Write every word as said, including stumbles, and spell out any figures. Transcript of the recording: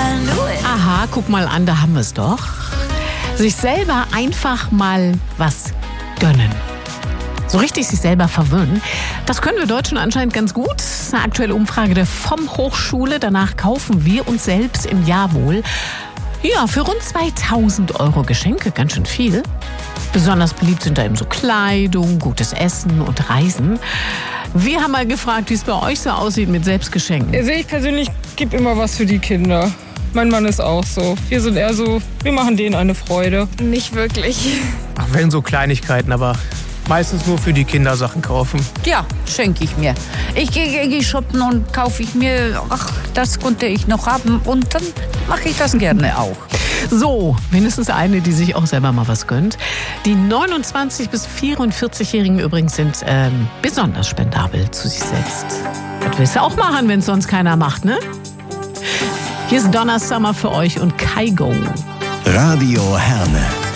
Aha, guck mal an, da haben wir es doch. Sich selber einfach mal was gönnen. So richtig sich selber verwöhnen. Das können wir Deutschen anscheinend ganz gut. Das ist eine aktuelle Umfrage der V O M-Hochschule. Danach kaufen wir uns selbst im Jahr wohl, ja, für rund zweitausend Euro Geschenke. Ganz schön viel. Besonders beliebt sind da eben so Kleidung, gutes Essen und Reisen. Wir haben mal gefragt, wie es bei euch so aussieht mit Selbstgeschenken. Also ich persönlich gebe immer was für die Kinder. Mein Mann ist auch so. Wir sind eher so, wir machen denen eine Freude. Nicht wirklich. Ach, wenn so Kleinigkeiten, aber meistens nur für die Kinder Sachen kaufen. Ja, schenke ich mir. Ich gehe geh shoppen und kaufe ich mir, ach, das konnte ich noch haben und dann mache ich das gerne auch. So, mindestens eine, die sich auch selber mal was gönnt. Die neunundzwanzig- bis vierundvierzig-Jährigen übrigens sind ähm, besonders spendabel zu sich selbst. Das willst du auch machen, wenn es sonst keiner macht, ne? Hier ist Donna Summer für euch und Kygo. Radio Herne.